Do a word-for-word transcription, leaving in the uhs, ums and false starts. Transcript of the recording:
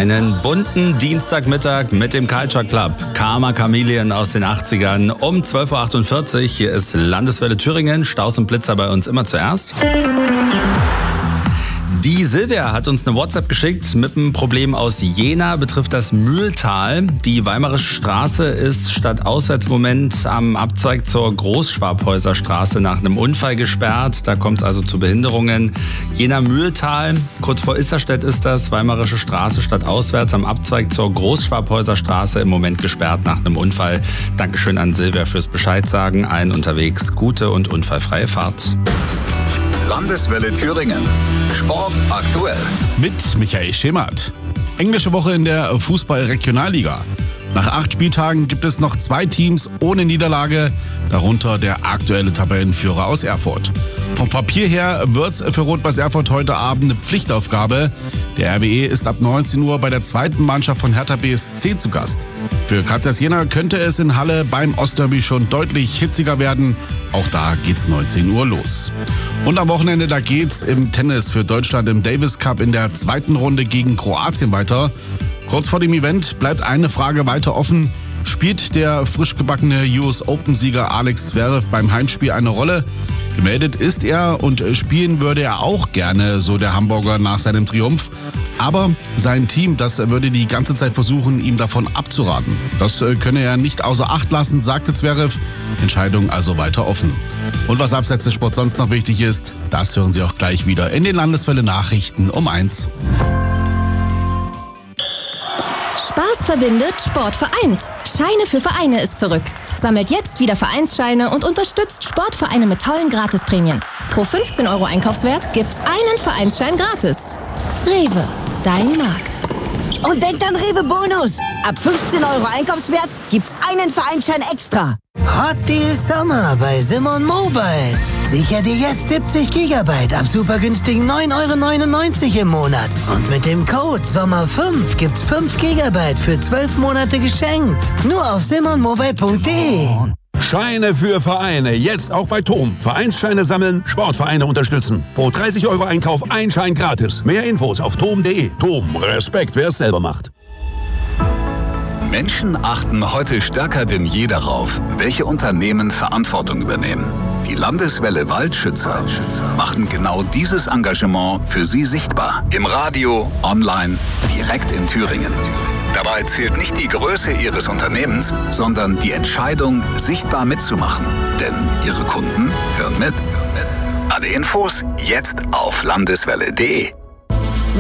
Einen bunten Dienstagmittag mit dem Culture Club. Karma Chameleon aus den achtzigern um zwölf Uhr achtundvierzig. Hier ist Landeswelle Thüringen. Staus und Blitzer bei uns immer zuerst. Die Silvia hat uns eine WhatsApp geschickt mit einem Problem aus Jena, betrifft das Mühltal. Die Weimarische Straße ist statt auswärts im Moment am Abzweig zur Großschwabhäuser Straße nach einem Unfall gesperrt. Da kommt es also zu Behinderungen. Jena-Mühltal, kurz vor Isserstedt ist das, Weimarische Straße statt auswärts am Abzweig zur Großschwabhäuser Straße im Moment gesperrt nach einem Unfall. Dankeschön an Silvia fürs Bescheid sagen. Allen unterwegs gute und unfallfreie Fahrt. Landeswelle Thüringen. Sport aktuell. Mit Michael Schemert. Englische Woche in der Fußball-Regionalliga. Nach acht Spieltagen gibt es noch zwei Teams ohne Niederlage, darunter der aktuelle Tabellenführer aus Erfurt. Vom Papier her wird's für Rot-Weiß Erfurt heute Abend eine Pflichtaufgabe. Der R W E ist ab neunzehn Uhr bei der zweiten Mannschaft von Hertha B S C zu Gast. Für K Z Jena könnte es in Halle beim Ostderby schon deutlich hitziger werden. Auch da geht's neunzehn Uhr los. Und am Wochenende, da geht's im Tennis für Deutschland im Davis Cup in der zweiten Runde gegen Kroatien weiter. Kurz vor dem Event bleibt eine Frage weiter offen. Spielt der frisch gebackene U S Open-Sieger Alex Zverev beim Heimspiel eine Rolle? Gemeldet ist er und spielen würde er auch gerne, so der Hamburger nach seinem Triumph. Aber sein Team, das würde die ganze Zeit versuchen, ihm davon abzuraten. Das könne er nicht außer Acht lassen, sagte Zverev. Entscheidung also weiter offen. Und was abseits des Sports sonst noch wichtig ist, das hören Sie auch gleich wieder in den Landeswelle Nachrichten um eins. Spaß verbindet, Sport vereint. Scheine für Vereine ist zurück. Sammelt jetzt wieder Vereinsscheine und unterstützt Sportvereine mit tollen Gratisprämien. Pro fünfzehn Euro Einkaufswert gibt's einen Vereinsschein gratis. Rewe, dein Markt. Und denkt an Rewe Bonus. Ab fünfzehn Euro Einkaufswert gibt's einen Vereinsschein extra. Hot Deal Sommer bei Simon Mobile. Sicher dir jetzt siebzig Gigabyte ab super günstigen neun Euro neunundneunzig im Monat. Und mit dem Code Sommer fünf gibt's fünf Gigabyte für zwölf Monate geschenkt. Nur auf simon mobile punkt de. Scheine für Vereine, jetzt auch bei Tom. Vereinsscheine sammeln, Sportvereine unterstützen. Pro dreißig Euro Einkauf ein Schein gratis. Mehr Infos auf tom punkt de. Tom, Respekt, wer es selber macht. Menschen achten heute stärker denn je darauf, welche Unternehmen Verantwortung übernehmen. Die Landeswelle Waldschützer machen genau dieses Engagement für Sie sichtbar. Im Radio, online, direkt in Thüringen. Dabei zählt nicht die Größe Ihres Unternehmens, sondern die Entscheidung, sichtbar mitzumachen. Denn Ihre Kunden hören mit. Alle Infos jetzt auf landeswelle punkt de.